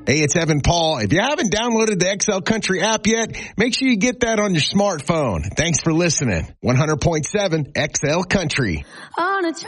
Hey, it's Evan Paul. If you haven't downloaded the XL Country app yet, make sure you get that on your smartphone. Thanks for listening. 100.7 XL Country. On a